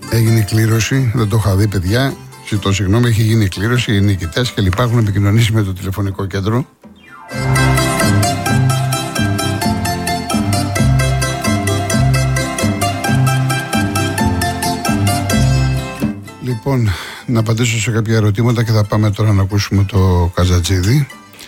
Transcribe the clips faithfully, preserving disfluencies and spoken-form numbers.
Έγινε η κλήρωση, δεν το είχα δει, παιδιά. Ζητώ συγγνώμη, έχει γίνει η κλήρωση. Οι νικητές και λοιπά έχουν επικοινωνήσει με το τηλεφωνικό κέντρο. Λοιπόν, να απαντήσω σε κάποια ερωτήματα και θα πάμε τώρα να ακούσουμε το Καζατζίδη.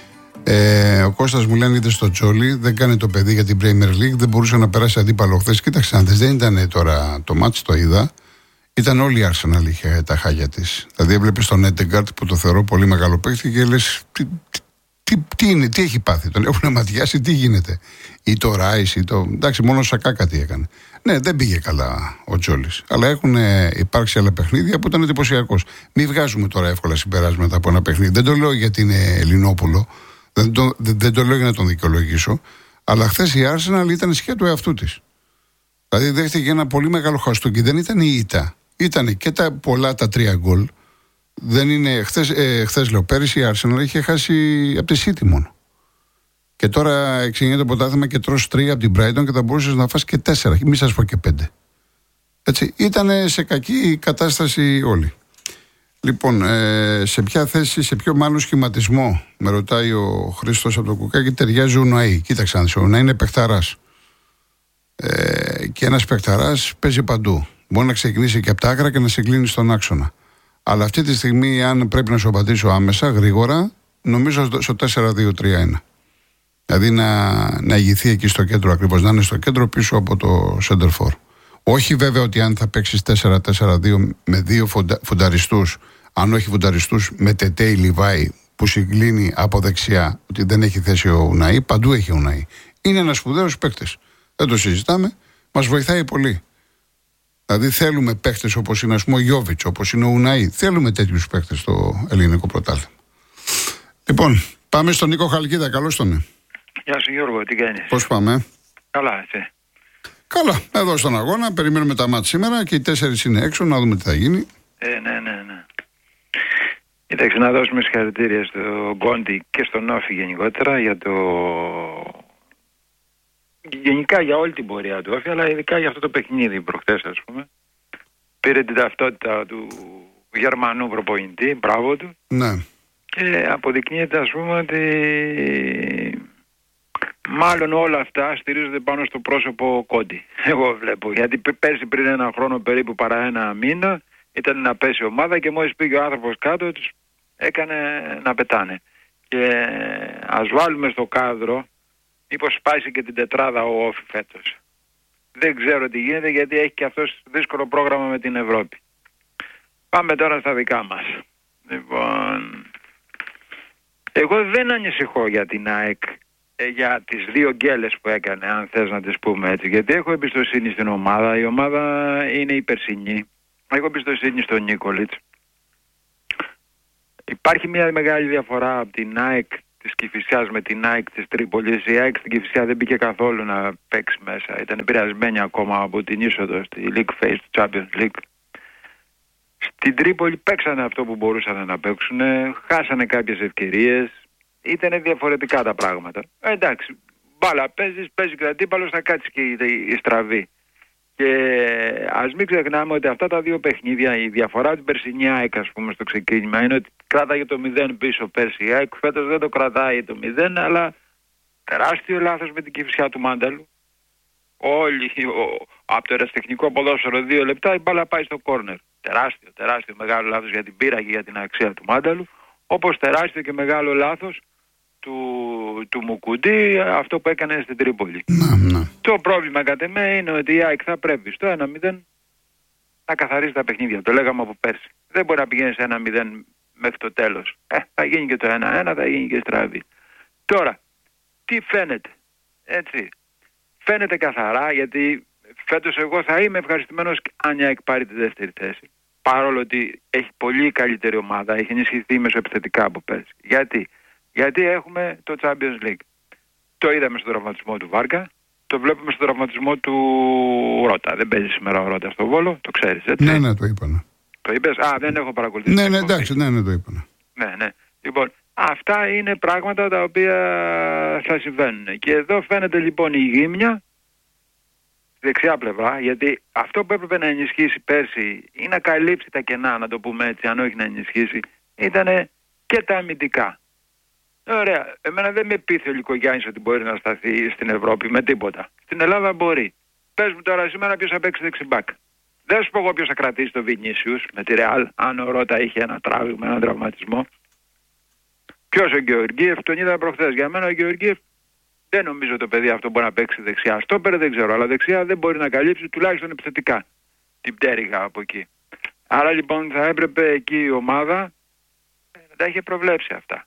Ε, ο Κώστας μου λένε: είδε στο Τζόλι, δεν κάνει το παιδί για την Premier League, δεν μπορούσε να περάσει αντίπαλο χθες. Κοίταξε, αν δεν ήταν τώρα το μάτς, το είδα. Ήταν όλη η Arsenal είχε τα χάγια της. Δηλαδή, έβλεπε τον Έντεγκαρτ που το θεωρώ πολύ μεγάλο παίκτη και λες: τι, τι, τι είναι, τι έχει πάθει, τον έχουν ματιάσει, τι γίνεται. Ή το Ράις, ή το. Εντάξει, μόνο ο Σακά κάτι έκανε. Ναι, δεν πήγε καλά ο Τζόλις. Αλλά έχουν υπάρξει άλλα παιχνίδια που ήταν εντυπωσιακός. Μην βγάζουμε τώρα εύκολα συμπεράσματα από ένα παιχνίδι. Δεν το λέω γιατί είναι Ελληνόπουλο. Δεν το, δεν, δεν το λέω για να τον δικαιολογήσω. Αλλά χθες η Arsenal ήταν σχέδιο του εαυτού της. Δηλαδή δέχτηκε ένα πολύ μεγάλο χαστούκι. Δεν ήταν η ήττα. Ήταν και τα πολλά τα τρία γκολ. Δεν είναι. Χθες, ε, χθες λέω, πέρυσι η Arsenal είχε χάσει από τη City μόνο. Και τώρα εξηγείται το πρωτάθλημα και τρως τρία από την Brighton και θα μπορούσες να φας και τέσσερα. Μην σας πω και πέντε. Έτσι. Ήταν σε κακή κατάσταση όλοι. Λοιπόν, ε, σε ποια θέση, σε ποιο μάλλον σχηματισμό, με ρωτάει ο Χρήστος από το Κουκάκι, ταιριάζει ο Ουναή. Κοίταξε, αν ο Ουναή είναι παιχταράς. Ε, και ένας παιχταράς παίζει παντού. Μπορεί να ξεκινήσει και από τα άκρα και να σε κλείνει στον άξονα. Αλλά αυτή τη στιγμή, αν πρέπει να σου απαντήσω άμεσα, γρήγορα, νομίζω στο τέσσερα δύο τρία ένα. Δηλαδή να, να ηγηθεί εκεί στο κέντρο ακριβώς, να είναι στο κέντρο πίσω από το center for. Όχι βέβαια ότι αν θα παίξεις τέσσερα τέσσερα δύο με δύο φοντα, φονταριστούς, αν όχι φονταριστούς με Τετέι Λιβάη που συγκλίνει από δεξιά, ότι δεν έχει θέση ο Ουναή, παντού έχει ο Ουναή. Είναι ένας σπουδαίος παίκτης. Δεν το συζητάμε, μας βοηθάει πολύ. Δηλαδή θέλουμε παίκτες όπως είναι, ας πούμε, ο Γιόβιτς, όπως είναι ο Ουναή. Θέλουμε τέτοιους παίκτες στο ελληνικό πρωτάθλημα. Λοιπόν, πάμε στον Νίκο Χαλκίδα. Καλώς τον. Γεια σου Γιώργο, τι κάνεις? Πώς πάμε? Καλά, εσύ? Καλά, εδώ στον αγώνα, περιμένουμε τα μάτια σήμερα και οι τέσσερις είναι έξω, να δούμε τι θα γίνει. Ε, ναι, ναι, ναι. Κοίταξε, να δώσουμε συγχαρητήρια στον Κόντι και στον Όφη γενικότερα για το... Γενικά για όλη την πορεία του Όφη, αλλά ειδικά για αυτό το παιχνίδι προχτές, ας πούμε. Πήρε την ταυτότητα του Γερμανού προπονητή, μπράβο του. Ναι. Και αποδεικνύεται, ας πούμε, ότι μάλλον όλα αυτά στηρίζονται πάνω στο πρόσωπο Κόντι. Εγώ βλέπω. Γιατί πέρσι πριν ένα χρόνο περίπου παρά ένα μήνα ήταν να πέσει ομάδα και μόλις πήγε ο άνθρωπος κάτω τους έκανε να πετάνε. Και ας βάλουμε στο κάδρο μήπως σπάσει και την τετράδα ο Όφη φέτος. Δεν ξέρω τι γίνεται γιατί έχει και αυτός δύσκολο πρόγραμμα με την Ευρώπη. Πάμε τώρα στα δικά μας. Λοιπόν, εγώ δεν ανησυχώ για την ΑΕΚ, για τις δύο γκέλες που έκανε, αν θες να τις πούμε έτσι, γιατί έχω εμπιστοσύνη στην ομάδα. Η ομάδα είναι η περσινή. Έχω εμπιστοσύνη στον Νίκολιτς. Υπάρχει μια μεγάλη διαφορά από την ΑΕΚ της Κηφισιάς με την ΑΕΚ της Τρίπολης. Η ΑΕΚ στην Κηφισιά δεν μπήκε καθόλου να παίξει μέσα. Ήταν επηρεασμένη ακόμα από την είσοδο στη League Phase του Champions League. Στην Τρίπολη παίξανε αυτό που μπορούσαν να παίξουν, χάσανε κάποιες ευκαιρίες. Ήτανε διαφορετικά τα πράγματα. Ε, εντάξει, μπάλα παίζεις, παίζει και ο αντίπαλος, θα κάτσει και η, η στραβή. Και ας μην ξεχνάμε ότι αυτά τα δύο παιχνίδια, η διαφορά του περσινή ΑΕΚ, ας πούμε, στο ξεκίνημα είναι ότι κράταγε το μηδέν πίσω πέρσι. Η ΑΕΚ φέτος δεν το κρατάει το μηδέν, αλλά τεράστιο λάθος με την Κηφισιά του Μάνταλου. Όλοι, ο, από το ερασιτεχνικό ποδόσφαιρο δύο λεπτά η μπάλα πάει στο κόρνερ. Τεράστιο, τεράστιο μεγάλο λάθος για την πείρα και για την αξία του Μάνταλου. Όπως τεράστιο και μεγάλο λάθος του, του Μουκουντή αυτό που έκανε στην Τρίπολη. Να, να. Το πρόβλημα κατά μέ είναι ότι η ΑΕΚ θα πρέπει στο ένα μηδέν να καθαρίζει τα παιχνίδια. Το λέγαμε από πέρσι. Δεν μπορεί να πηγαίνει σε ένα μηδέν μέχρι το τέλος. Ε, θα γίνει και το ένα ένα, θα γίνει και στραβή. Τώρα, τι φαίνεται? Έτσι. Φαίνεται καθαρά, γιατί φέτος εγώ θα είμαι ευχαριστημένος αν η ΑΕΚ πάρει τη δεύτερη θέση. Παρόλο ότι έχει πολύ καλύτερη ομάδα, έχει ενισχυθεί μεσοεπιθετικά από πέρσι. Γιατί? Γιατί έχουμε το Champions League. Το είδαμε στον τραυματισμό του Βάρκα, το βλέπουμε στον τραυματισμό του Ρώτα. Δεν παίζει σήμερα ο Ρώτα στο Βόλο, το ξέρεις, έτσι? Ναι, ναι, το είπα. Το είπες? Α, δεν έχω παρακολουθήσει. Ναι, ναι, εντάξει, ναι, ναι, το είπα. Ναι, ναι. Λοιπόν, αυτά είναι πράγματα τα οποία θα συμβαίνουν. Και εδώ φαίνεται λοιπόν η γύμνια δεξιά πλευρά, γιατί αυτό που έπρεπε να ενισχύσει πέρσι ή να καλύψει τα κενά, να το πούμε έτσι, αν όχι να ενισχύσει, ήταν και τα αμυντικά. Ωραία, εμένα δεν με πείθει ο Λικογιάννης ότι μπορεί να σταθεί στην Ευρώπη με τίποτα. Στην Ελλάδα μπορεί. Πες μου τώρα σήμερα ποιος θα παίξει δεξιμπάκ. Δεν σου πω εγώ ποιος θα κρατήσει το Βινίσιους με τη Ρεάλ, αν ο Ρώτα είχε ένα τράβηγμα, έναν τραυματισμό. Ποιος ο Γεωργίεφ, τον είδα προχθές. Για μένα ο Γεωργίεφ δεν νομίζω το παιδί αυτό μπορεί να παίξει δεξιά. Στόπερ δεν ξέρω, αλλά δεξιά δεν μπορεί να καλύψει τουλάχιστον επιθετικά την πτέρυγα από εκεί. Άρα λοιπόν θα έπρεπε εκεί η ομάδα να τα είχε προβλέψει αυτά.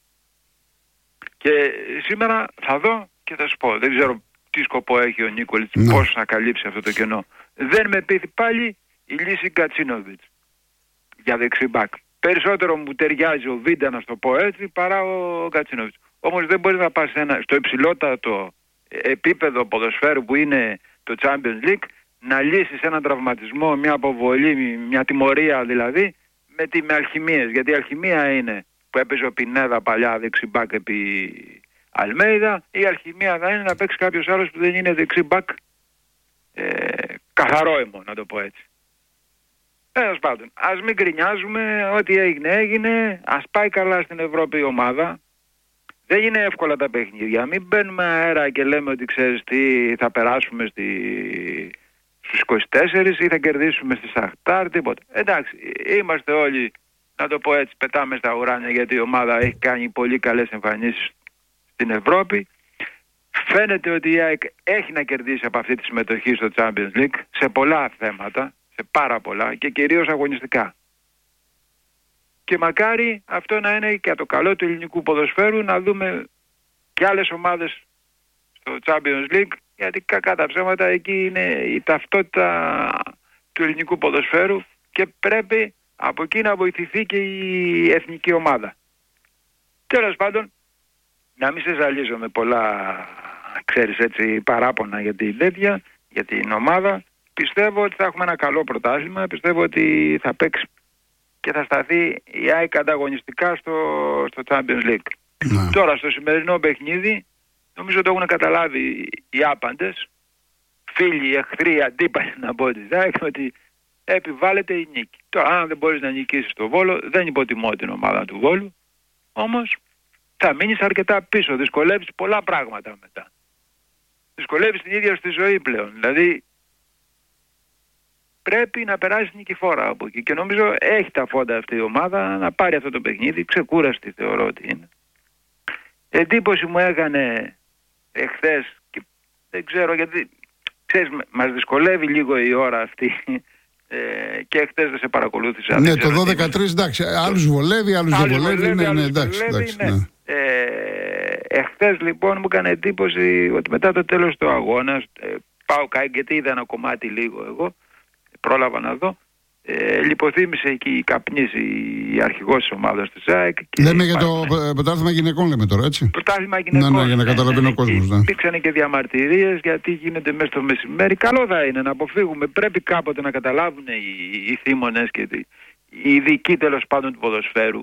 Και σήμερα θα δω και θα σου πω, δεν ξέρω τι σκοπό έχει ο Νίκολιτς, ναι. πώς να καλύψει αυτό το κενό. Δεν με πείθει πάλι η λύση Γκατσίνοβιτς για δεξιμπάκ. Περισσότερο μου ταιριάζει ο Βίντα, να το πω έτσι, παρά ο Γκατσίνοβιτς. Όμως δεν μπορεί να πας ένα, στο υψηλότατο επίπεδο ποδοσφαίρου που είναι το Champions League, να λύσεις έναν τραυματισμό, μια αποβολή, μια τιμωρία δηλαδή, με, τη, με αλχημίες. Γιατί η αλχημία είναι που έπαιζε ο Πινέδα παλιά δεξιμπάκ επί Αλμέιδα, η αλχημία θα είναι να παίξει κάποιος άλλος που δεν είναι δεξιμπάκ ε, καθαρό αιμο, να το πω έτσι. Τέλος πάντων, ας μην γκρινιάζουμε, ό,τι έγινε έγινε, ας πάει καλά στην Ευρώπη η ομάδα. Δεν είναι εύκολα τα παιχνίδια. Μην μπαίνουμε αέρα και λέμε ότι ξέρεις τι, θα περάσουμε στη... στους είκοσι τέσσερις ή θα κερδίσουμε στη Σαχτάρ, τίποτα. Εντάξει, είμαστε όλοι, να το πω έτσι, πετάμε στα ουράνια γιατί η ομάδα έχει κάνει πολύ καλές εμφανίσεις στην Ευρώπη. Φαίνεται ότι η ΑΕΚ έχει να κερδίσει από αυτή τη συμμετοχή στο Champions League σε πολλά θέματα, σε πάρα πολλά και κυρίως αγωνιστικά. Και μακάρι αυτό να είναι και το καλό του ελληνικού ποδοσφαίρου, να δούμε και άλλες ομάδες στο Champions League, γιατί κακά τα ψέματα εκεί είναι η ταυτότητα του ελληνικού ποδοσφαίρου και πρέπει από εκεί να βοηθηθεί και η εθνική ομάδα. Τέλος πάντων, να μην σε ζαλίζω με πολλά, ξέρεις έτσι, παράπονα για την τέτοια, για την ομάδα. Πιστεύω ότι θα έχουμε ένα καλό πρωτάθλημα, πιστεύω ότι θα παίξει και θα σταθεί η ΑΕΚ ανταγωνιστικά στο, στο Champions League. Ναι. Τώρα στο σημερινό παιχνίδι νομίζω το έχουν καταλάβει οι άπαντες, φίλοι, εχθροί, αντίπαλοι να πω της ΑΕΚ, ότι επιβάλλεται η νίκη. Τώρα αν δεν μπορείς να νικήσεις το Βόλο, δεν υποτιμώ την ομάδα του Βόλου, όμως θα μείνεις αρκετά πίσω, δυσκολεύεις πολλά πράγματα μετά. Δυσκολεύεις την ίδια στη ζωή πλέον, δηλαδή πρέπει να περάσει νικηφόρα από εκεί και νομίζω έχει τα φόντα αυτή η ομάδα να πάρει αυτό το παιχνίδι, ξεκούραστη θεωρώ ότι είναι. Εντύπωση μου έκανε εχθές και δεν ξέρω γιατί, ξέρεις, μας δυσκολεύει λίγο η ώρα αυτή ε, και χθες δεν σε παρακολούθησα. Ναι, το δώδεκα τρία εντάξει, άλλους βολεύει, άλλους δεν βολεύει, ναι, ναι, εντάξει, εντάξει, ναι. Ε, εχθές λοιπόν μου έκανε εντύπωση ότι μετά το τέλος του αγώνα, ε, πάω κάτω γιατί είδα ένα κομμάτι λίγο εγώ, πρόλαβα να δω, ε, λιποθύμησε εκεί η καπνής, η αρχηγός της ομάδας της ΑΕΚ. Λέμε για το πρωτάθλημα γυναικών λέμε τώρα, έτσι. Πρωτάθλημα γυναικών. Ναι, ναι, για να καταλαβαίνει ναι, ο κόσμος. Ναι. Υπήρξαν και διαμαρτυρίες γιατί γίνεται μέσα στο μεσημέρι. Καλό θα είναι να αποφύγουμε. Πρέπει κάποτε να καταλάβουν οι, οι θύμονες και οι ειδικοί τέλος πάντων του ποδοσφαίρου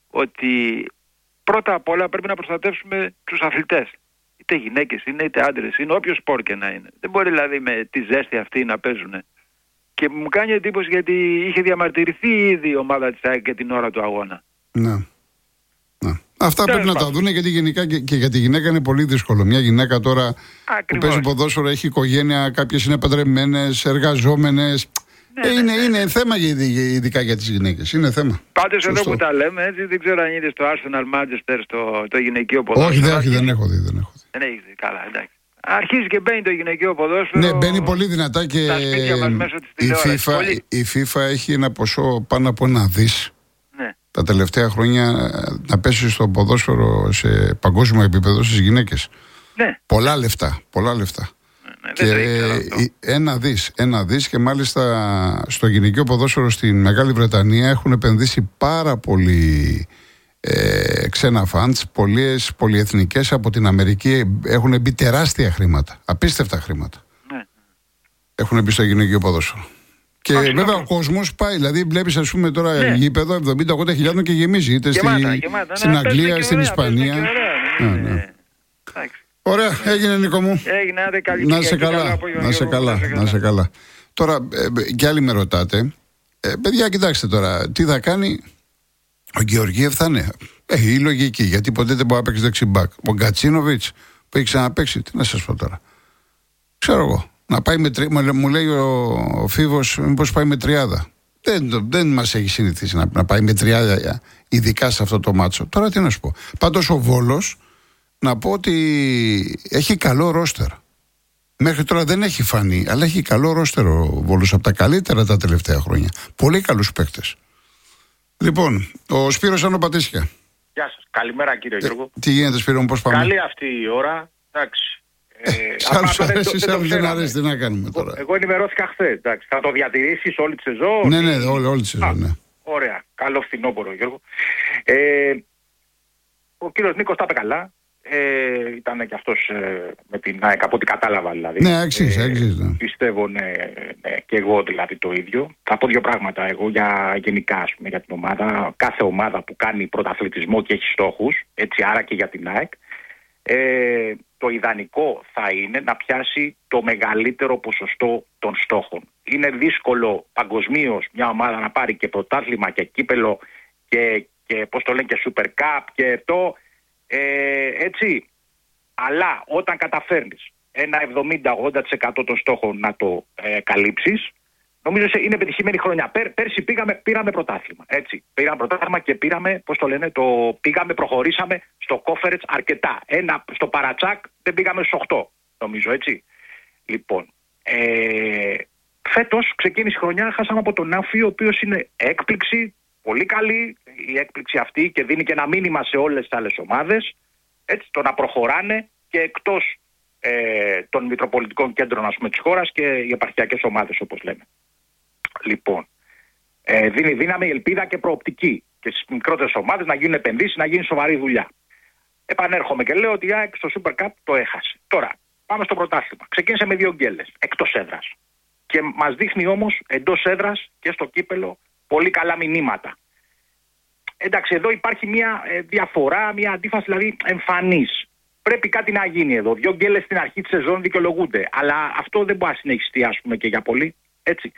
ότι πρώτα απ' όλα πρέπει να προστατεύσουμε τους αθλητές. Είτε γυναίκες είναι, είτε άντρες είναι, όποιο σπορ και να είναι. Δεν μπορεί δηλαδή με τη ζέστη αυτή να παίζουν. Και μου κάνει εντύπωση γιατί είχε διαμαρτυρηθεί ήδη η ομάδα της ΑΕΚ και την ώρα του αγώνα. Ναι. ναι. Αυτά πρέπει να τα δουν γιατί γενικά και, και για τη γυναίκα είναι πολύ δύσκολο. Μια γυναίκα τώρα Ακριβώς. που παίζει ποδόσφαιρο έχει οικογένεια, κάποιες είναι παντρεμένες, εργαζόμενες. Ναι, ε, είναι, ναι, ναι. είναι θέμα ειδικά για τις γυναίκες. Είναι θέμα. Πάντως εδώ που τα λέμε, έτσι, δεν ξέρω αν είδες το Arsenal Manchester στο το γυναικείο ποδόσφαιρο. Όχι, δεν, όχι, δεν έχω δει. Δεν, έχω δει. δεν έχεις δει. Καλά, εντάξει. Αρχίζει και μπαίνει το γυναικείο ποδόσφαιρο. Ναι, μπαίνει πολύ δυνατά και η FIFA, πολύ... η FIFA έχει ένα ποσό πάνω από ένα δις ναι. τα τελευταία χρόνια να πέσει στο ποδόσφαιρο σε παγκόσμιο επίπεδο στις γυναίκες. Ναι. Πολλά λεφτά, πολλά λεφτά. Ναι, και ένα δις, ένα δις και μάλιστα στο γυναικείο ποδόσφαιρο στην Μεγάλη Βρετανία έχουν επενδύσει πάρα πολύ ε, ξένα φαντς, πολλές πολυεθνικές από την Αμερική έχουν μπει τεράστια χρήματα, απίστευτα χρήματα. Ναι. Έχουν μπει στο γυναικείο ποδόσφαιρο. Και Άχι, βέβαια ο κόσμος πάει, δηλαδή βλέπεις ας πούμε τώρα ναι. γήπεδο εβδομήντα ογδόντα χιλιάδων και γεμίζει είτε γεμάτα, στη, γεμάτα, στην ναι, Αγγλία, στην Ισπανία. Ναι, ναι. Ναι. Ωραία, έγινε Νίκο μου. Έγινε, άντε, καλή να σε καλά, να σε καλά, να σε καλά. Τώρα, ε, κι άλλοι με ρωτάτε, ε, παιδιά, κοιτάξτε τώρα, τι θα κάνει ο Γεωργίευ, θα είναι. Ε, η λογική, γιατί ποτέ δεν μπορεί να παίξει δεξιμπάκ. Ο Γκατσίνοβιτς που έχει ξαναπαίξει, τι να σας πω τώρα. Ξέρω εγώ, να πάει με τρι... μου λέει ο, ο Φίβος, μήπως πάει με τριάδα. Δεν, δεν μας έχει συνηθίσει να, να πάει με τριάδα, ειδικά σε αυτό το μάτσο. Τώρα τι να σου πω. Πάντως ο Βόλος, να πω ότι έχει καλό ρόστερ. Μέχρι τώρα δεν έχει φανεί, αλλά έχει καλό ρόστερ ο Βόλος, από τα καλύτερα τα τελευταία χρόνια. Πολύ καλούς παίκτες. Λοιπόν, ο Σπύρος Άνω Πατήσια. Γεια σας. Καλημέρα κύριε ε, Γιώργο. Τι γίνεται Σπύρο μου, πώς πάμε? Καλή αυτή η ώρα. Εντάξει. Ε, Σ' άλλους αρέσει, σ' άλλους δεν αρέσει, τι να κάνουμε τώρα. Εγώ ενημερώθηκα χθες. Εντάξει. Θα το διατηρήσεις όλη τη σεζόν? Ναι, ναι, όλη, όλη τη σεζόν. Ναι. Ωραία. Καλό φθινόπωρο Γιώργο. Ε, ο κύριος Νίκος τα είπε καλά. Ε, ήταν και αυτός ε, με την ΑΕΚ, από ό,τι κατάλαβα δηλαδή. Ναι, αξίζει, ε, αξίζει. Ναι. Πιστεύω ναι, ναι, και εγώ δηλαδή το ίδιο. Θα πω δύο πράγματα εγώ για γενικά ας πούμε, για την ομάδα. Κάθε ομάδα που κάνει πρωταθλητισμό και έχει στόχους, έτσι άρα και για την ΑΕΚ, ε, το ιδανικό θα είναι να πιάσει το μεγαλύτερο ποσοστό των στόχων. Είναι δύσκολο παγκοσμίως μια ομάδα να πάρει και πρωτάθλημα και κύπελο και, και πώς το λένε και Super Cup και το... Ε, έτσι, αλλά όταν καταφέρνεις ένα εβδομήντα με ογδόντα τοις εκατό των στόχων να το ε, καλύψεις, νομίζω είναι πετυχημένη χρονιά. Πέρ, πέρσι πήγαμε, πήραμε πρωτάθλημα. Έτσι, πήραμε πρωτάθλημα και πήραμε, πώς το λένε, το, πήγαμε, προχωρήσαμε στο Conference αρκετά. Ένα, στο Παρατσάκ δεν πήγαμε στους οκτώ, νομίζω, έτσι. Λοιπόν, ε, φέτος ξεκίνησε η χρονιά, χάσαμε από τον Άφη, ο οποίος είναι έκπληξη. Πολύ καλή η έκπληξη αυτή και δίνει και ένα μήνυμα σε όλες τις άλλες ομάδες, έτσι, το να προχωράνε και εκτός ε, των μητροπολιτικών κέντρων ας πούμε, της χώρας και οι επαρχιακές ομάδες όπως λέμε. Λοιπόν, ε, δίνει δύναμη, ελπίδα και προοπτική και στις μικρότερες ομάδες να γίνουν επενδύσεις, να γίνει σοβαρή δουλειά. Επανέρχομαι και λέω ότι η ΑΕΚ στο Super Cup το έχασε. Τώρα, πάμε στο πρωτάθλημα. Ξεκίνησε με δύο γκέλες εκτός έδρας και μας δείχνει όμως εντός έδρας και στο κύπελο πολύ καλά μηνύματα. Εντάξει, εδώ υπάρχει μια ε, διαφορά, μια αντίφαση δηλαδή εμφανής. Πρέπει κάτι να γίνει εδώ. Δύο γκέλες στην αρχή της σεζόν δικαιολογούνται. Αλλά αυτό δεν μπορεί να συνεχιστεί, ας πούμε, και για πολύ. Έτσι.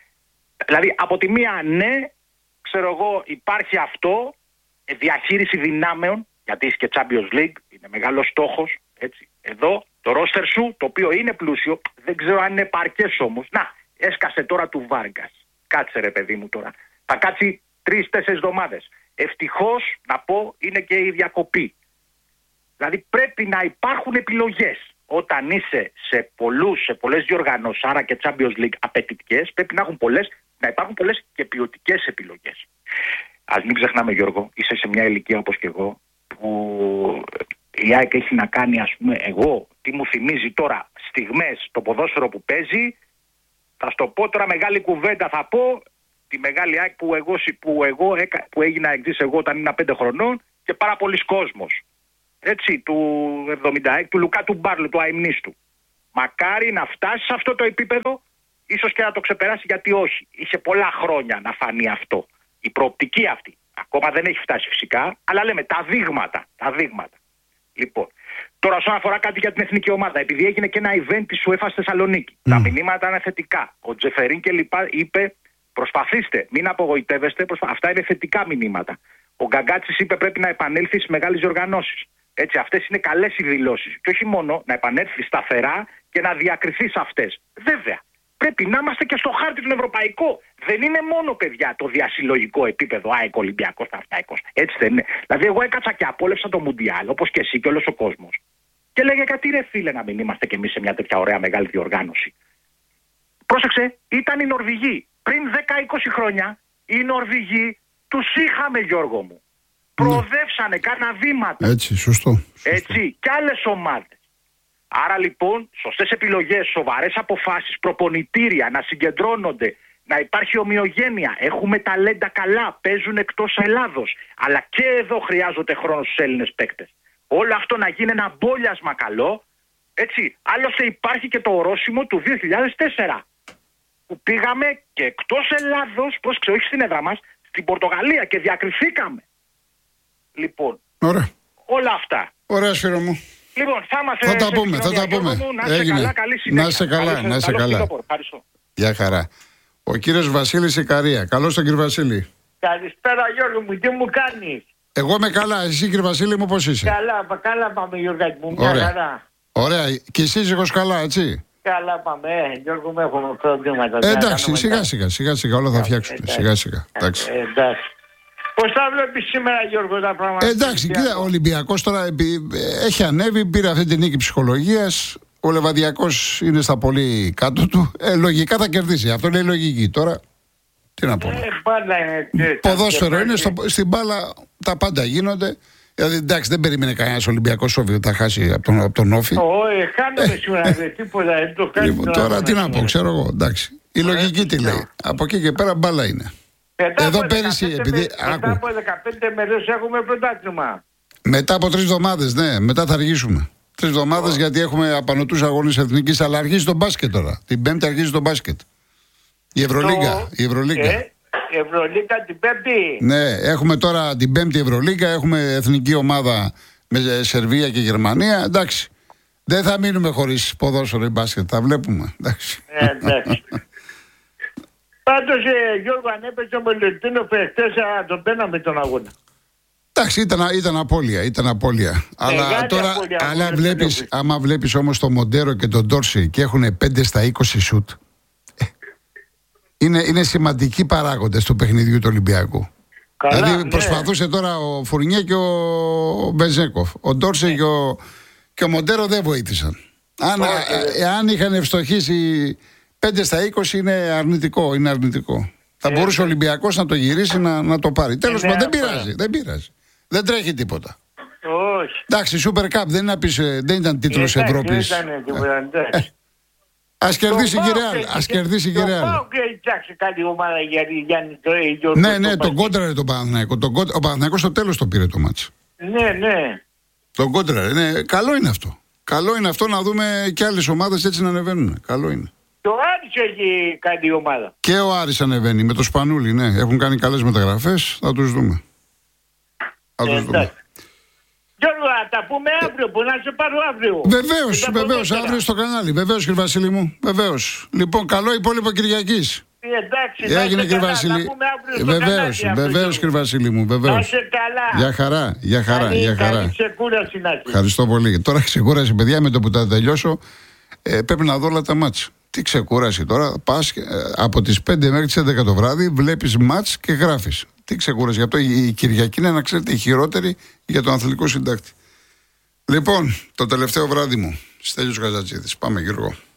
Δηλαδή, από τη μία, ναι, ξέρω εγώ, υπάρχει αυτό, ε, διαχείριση δυνάμεων, γιατί είσαι και Champions League, είναι μεγάλος στόχος. Έτσι. Εδώ το ρόστερ σου, το οποίο είναι πλούσιο, δεν ξέρω αν είναι επαρκές όμως. Να, έσκασε τώρα του Βάργκας. Κάτσε ρε παιδί μου τώρα. Θα κάτσει τρεις-τέσσερις εβδομάδες. Ευτυχώς να πω είναι και η διακοπή. Δηλαδή πρέπει να υπάρχουν επιλογές. Όταν είσαι σε, πολλούς, σε πολλές διοργανώσεις, άρα και Champions League απαιτητικές, πρέπει να, έχουν πολλές, να υπάρχουν πολλές και ποιοτικές επιλογές. Ας μην ξεχνάμε Γιώργο, είσαι σε μια ηλικία όπως και εγώ, που η ΑΕΚ έχει να κάνει ας πούμε εγώ, τι μου θυμίζει τώρα, στιγμές το ποδόσφαιρο που παίζει. Θα στο πω τώρα μεγάλη κουβέντα θα πω, τη μεγάλη ΑΕΚ που, εγώ, που, εγώ, που έγινα εξής εγώ όταν ήμουν πέντε χρονών και πάρα πολλοί κόσμος. Έτσι, του εβδομήντα έξι, του Λουκά του Μπάρλου, του αημνίστου. Μακάρι να φτάσει σε αυτό το επίπεδο, ίσως και να το ξεπεράσει, γιατί όχι. Είχε πολλά χρόνια να φανεί αυτό. Η προοπτική αυτή. Ακόμα δεν έχει φτάσει φυσικά, αλλά λέμε τα δείγματα. Τα δείγματα. Λοιπόν, τώρα όσον αφορά κάτι για την εθνική ομάδα, επειδή έγινε και ένα event της UEFA στη Θεσσαλονίκη, mm. τα μηνύματα είναι θετικά. Ο Τζεφερίν και λοιπά είπε, προσπαθήστε, μην απογοητεύεστε, προσπα... αυτά είναι θετικά μηνύματα. Ο Γκαγκάτσης είπε πρέπει να επανέλθει στις μεγάλες διοργανώσεις. Έτσι, αυτές είναι καλές οι δηλώσεις. Και όχι μόνο να επανέλθει σταθερά και να διακριθεί σε αυτές. Βέβαια, πρέπει να είμαστε και στο χάρτη του ευρωπαϊκό. Δεν είναι μόνο, παιδιά, το διασυλλογικό επίπεδο ΑΕΚ, Ολυμπιακός, Παναθηναϊκός. Έτσι δεν είναι. Δηλαδή, εγώ έκατσα και απόλαυσα το Μουντιάλ, όπως και εσύ και όλος ο κόσμος. Και λέγε γιατί ρε φίλε να μην είμαστε κι εμείς σε μια τέτοια ωραία μεγάλη διοργάνωση. Πρόσεξε, ήταν οι Νορβηγοί. Πριν δέκα είκοσι χρόνια, οι Νορβηγοί τους είχαμε, Γιώργο μου. Προοδεύσανε, κάνα βήματα. Έτσι, σωστό. σωστό. Έτσι, και άλλες ομάδες. Άρα λοιπόν, σωστές επιλογές, σοβαρές αποφάσεις, προπονητήρια να συγκεντρώνονται, να υπάρχει ομοιογένεια. Έχουμε ταλέντα καλά, παίζουν εκτός Ελλάδος. Αλλά και εδώ χρειάζονται χρόνο στους Έλληνες παίκτες. Όλο αυτό να γίνει ένα μπόλιασμα καλό. Έτσι, άλλωστε υπάρχει και το ορόσημο του δύο χιλιάδες τέσσερα. Που πήγαμε και εκτός Ελλάδος, πώς ξέρω, όχι στην έδρα μας, στην Πορτογαλία και διακριθήκαμε. Λοιπόν, ωραία. όλα αυτά. Ωραία, Σπύρο μου. Λοιπόν, θα, μας, θα τα πούμε, θα τα πούμε. Μου, να σε καλά, καλή συνέχεια. Να σε καλά, να σε καλά. Γεια χαρά. Ο κύριος Βασίλης Ικαρία. Καλώς τον κύριο Βασίλη. Καλησπέρα Γιώργο μου, τι μου κάνεις? Εγώ είμαι καλά, εσύ κύριε Βασίλη μου πώς είσαι? Καλά, καλά πάμε Γιώργο μου, μια Ωραία. χαρά. Ωραία, και εσύ σύζυγος καλά, έτσι? Καλά πάμε, ε, Γιώργο μου έχουμε προβλήματα. Ε, εντάξει, σιγά σιγά, σιγά σιγά όλα θα φτιάξουν, σιγά σιγά. Εντάξει. Ε, εντάξει. Πώς θα βλέπεις σήμερα Γιώργο τα πράγματα? Ε, εντάξει, κοίτα, ο Ολυμπιακός τώρα έχει ανέβει, πήρε αυτή την νίκη ψυχολογίας. Ο Λεβαδιακός είναι στα πολύ κάτω του. Ε, λογικά θα κερδίσει. Αυτό είναι η λογική. Τώρα, τι να πω. Ε, μπάλα είναι. Ποδόσφαιρο είναι, στο, στην μπάλα τα πάντα γίνονται. Δηλαδή, εντάξει, δεν περίμενε κανένας Ολυμπιακός Όφη ότι θα χάσει από τον, από τον Όφη. Όχι, χάνουμε σήμερα, δεν τίποτα. Δεν το κάνει. Λοιπόν, τώρα τι να πω, ξέρω εγώ. Εντάξει. Η λογική τι λέει. Από εκεί και πέρα μπάλα είναι. Μετά Εδώ από πέρυσι, δεκαπέντε, επειδή. μετά Άκου. από δεκαπέντε μέρες έχουμε πρωτάθλημα. Μετά από τρεις εβδομάδες, ναι, μετά θα αργήσουμε. Τρεις εβδομάδες γιατί έχουμε απανωτούς αγώνες εθνικής, αλλά αρχίζει το μπάσκετ τώρα. Την Πέμπτη αρχίζει το μπάσκετ. Η Ευρωλίγκα. Το... Η Ευρωλίγκα. Ε, Ευρωλίγκα την Πέμπτη. Ναι, έχουμε τώρα την Πέμπτη Ευρωλίγκα, έχουμε εθνική ομάδα με Σερβία και Γερμανία. Εντάξει. Δεν θα μείνουμε χωρίς ποδόσφαιρο ή μπάσκετ, θα βλέπουμε. Εντάξει. Ε, εντάξει. Πάντως, ε, Γιώργο, αν έπαιζε ο Μελετίνο χθες, τον παίρναμε τον αγώνα. Εντάξει, ήταν, ήταν απώλεια, ήταν απώλεια. Αλλά τώρα, απώλεια, αλλά απώλεια, βλέπεις, άμα βλέπεις όμως τον Μοντέρο και τον Ντόρση και έχουν πέντε στα είκοσι σουτ, ε, είναι, είναι σημαντικοί παράγοντες του παιχνιδιού του Ολυμπιακού. Καλά, δηλαδή ναι. προσπαθούσε τώρα ο Φουρνιέ και ο Μπεζέκοφ. Ο Ντόρση ναι. και, ο, και ο Μοντέρο δεν βοήθησαν. Αν, Όχι, ε, εάν είχαν ευστοχήσει πέντε στα είκοσι είναι αρνητικό, είναι αρνητικό. Θα Ε, μπορούσε ο Ολυμπιακός να το γυρίσει να, να το πάρει. Τέλος ναι, πάντων, δεν αυτό. πειράζει, δεν πειράζει. Δεν τρέχει τίποτα. Όχι. Εντάξει, Super Cup δεν, είναι να πεις, ε, δεν ήταν τίτλος Εντάξει, Ευρώπης. δεν ήταν τίποτα, εντάξει. Ας κερδίσει Το και η Πάοκ Ρεάλ. έχει- Ας κερδίσει και η Το Ρεάλ. Πάοκ έχει φτιάξει καλή ομάδα για Γιάννη το Γιώργο. Ναι, ναι, το τον Πασχή. κόντραρε τον Παναθηναϊκό. Τον κόντρα- Ο Παναθηναϊκός στο τέλος το πήρε το μάτς. Ναι, ναι. Τον κόντραρε. Ναι, καλό είναι αυτό. Καλό είναι αυτό να δούμε και άλλες ομάδες έτσι να ανεβαίνουν. Καλό είναι. Το Άρης έχει καλή ομάδα. Και ο Άρης ανεβαίνει με το Σπανούλι, ναι. Έχουν κάνει καλές μεταγραφές. Θα τους δούμε. Θα τους Ε, δούμε. εντάξει. Γιώργο, θα τα πούμε αύριο, που να σε πάρω αύριο. Βεβαίως, Μετά βεβαίως, ποδόσφαιρα. αύριο στο κανάλι. Βεβαίως, κύριε Βασίλη μου. Βεβαίως. Λοιπόν, καλό υπόλοιπο Κυριακής. Ε, Εντάξει, να Έγινε είσαι κύριε καλά, Βασίλη. θα πούμε αύριο στο Βεβαίως, κανάλι, αύριο, βεβαίως Γιώργο. κύριε Βασίλη μου. Να Βεβαίως. είσαι καλά. Για χαρά, για χαρά, Καλή- για χαρά. καλή ξεκούραση να έχεις. Ευχαριστώ πολύ. Τώρα ξεκούραση, παιδιά, με το που τα τελειώσω. Ε, πρέπει να δω όλα τα μάτς. Τι ξεκούραση τώρα. Πας ε, από τις πέντε μέχρι τις έντεκα το βράδυ, βλέπεις μάτς και γράφεις. Τι ξεκούραση. Γι' αυτό η, η Κυριακή είναι, να ξέρετε, η χειρότερη για τον αθλητικό συντάκτη. Λοιπόν, το τελευταίο βράδυ μου. Στέλιος Καζατζίδης. Πάμε, Γιώργο.